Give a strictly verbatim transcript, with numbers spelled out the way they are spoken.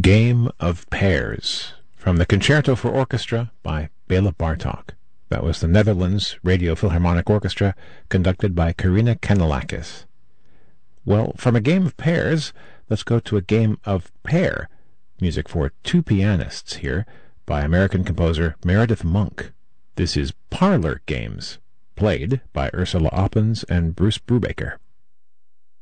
Game of Pairs, from the Concerto for Orchestra by Bela Bartok. That was the Netherlands Radio Philharmonic Orchestra, conducted by Karina Kanellakis. Well, from a game of pairs, let's go to a game of pair. Music for two pianists here by American composer Meredith Monk. This is Parlor Games, played by Ursula Oppens and Bruce Brubaker.